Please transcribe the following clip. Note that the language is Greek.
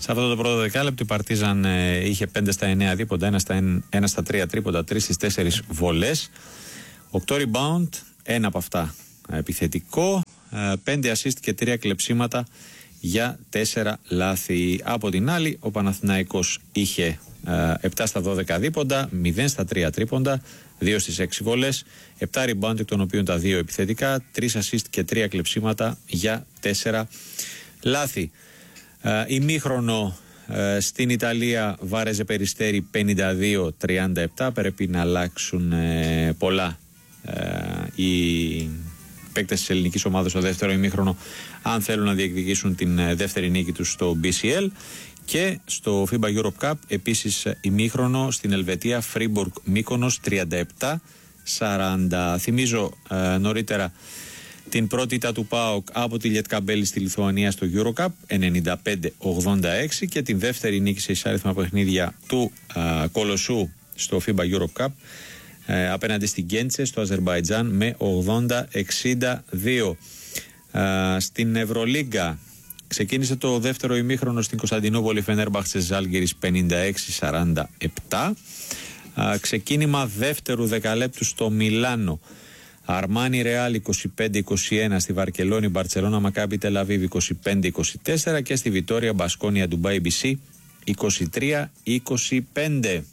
Σε αυτό το πρώτο δεκάλεπτο η Παρτίζαν είχε 5 στα 9 δίποντα, 1 στα 3 τρίποντα, 3 στις 4 βολές, 8 rebound, ένα από αυτά επιθετικό, 5 assist και 3 κλεψίματα για 4 λάθη. Από την άλλη, ο Παναθηναϊκός είχε 7 στα 12 δίποντα, 0 στα 3 τρίποντα, 2 στις 6 βολές, 7 rebound, εκ των οποίων τα 2 επιθετικά, 3 assist και 3 κλεψίματα για 4 λάθη. Ημίχρονο στην Ιταλία Βάρεζε Περιστέρι 52-37. Πρέπει να αλλάξουν πολλά οι παίκτες της ελληνικής ομάδας στο δεύτερο ημίχρονο αν θέλουν να διεκδικήσουν την δεύτερη νίκη τους στο BCL. Και στο FIBA Europe Cup επίσης ημίχρονο στην Ελβετία, Φρίμπουργκ Μύκονος 37-40. Θυμίζω νωρίτερα την πρώτη ήττα του ΠΑΟΚ από τη Λιετκαμπέλη στη Λιθουανία στο Eurocup 95-86 και την δεύτερη νίκη σε εισάριθμα παιχνίδια του Κολοσσού στο FIBA Europe Cup απέναντι στην Γκέντσε στο Αζερμπαϊτζάν με 80-62. Στην Ευρωλίγκα ξεκίνησε το δεύτερο ημίχρονο στην Κωνσταντινούπολη, Φενέρμπαχτσε Ζάλγκιρις 56-47. Ξεκίνημα δεύτερου δεκαλέπτου στο Μιλάνο, Αρμάνι Ρεάλ 25-21, στη Βαρκελόνη Μπαρτσελώνα Μακάμπι Τελαβίβ 25-24 και στη Βιτόρια Μπασκόνια Ντουμπάι BC 23-25.